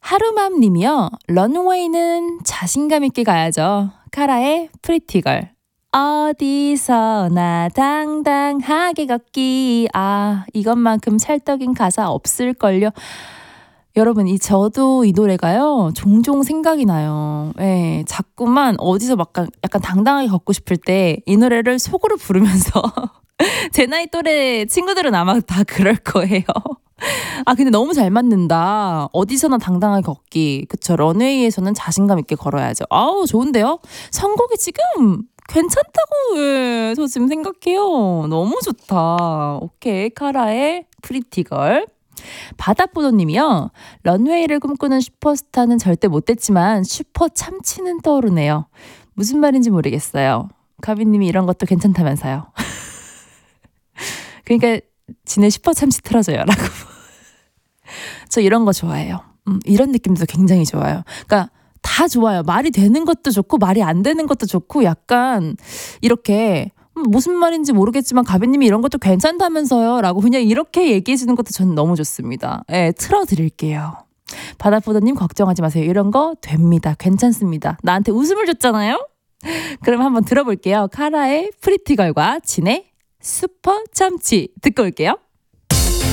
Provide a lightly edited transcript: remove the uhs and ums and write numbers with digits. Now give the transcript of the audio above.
하루맘 님이요. 런웨이는 자신감 있게 가야죠. 카라의 프리티걸. 어디서나 당당하게 걷기. 아, 이것만큼 찰떡인 가사 없을걸요. 여러분, 저도 이 노래가요, 종종 생각이 나요. 예, 자꾸만 어디서 막 약간 당당하게 걷고 싶을 때 이 노래를 속으로 부르면서 제 나이 또래 친구들은 아마 다 그럴 거예요. 아, 근데 너무 잘 맞는다. 어디서나 당당하게 걷기. 그쵸. 런웨이에서는 자신감 있게 걸어야죠. 아우, 좋은데요? 선곡이 지금 괜찮다고, 예, 저 지금 생각해요. 너무 좋다. 오케이. 카라의 프리티걸. 바다포도님이요. 런웨이를 꿈꾸는 슈퍼스타는 절대 못 됐지만 슈퍼 참치는 떠오르네요. 무슨 말인지 모르겠어요. 가비님이 이런 것도 괜찮다면서요. 그러니까 지네 슈퍼 참치 틀어줘요 라고. 저 이런 거 좋아해요. 이런 느낌도 굉장히 좋아요. 그러니까 다 좋아요. 말이 되는 것도 좋고 말이 안 되는 것도 좋고, 약간 이렇게 무슨 말인지 모르겠지만 가비님이 이런 것도 괜찮다면서요 라고 그냥 이렇게 얘기해 주는 것도 저는 너무 좋습니다. 예, 틀어드릴게요. 바다포도님 걱정하지 마세요. 이런 거 됩니다. 괜찮습니다. 나한테 웃음을 줬잖아요. 그럼 한번 들어볼게요. 카라의 프리티걸과 진의 슈퍼 참치 듣고 올게요.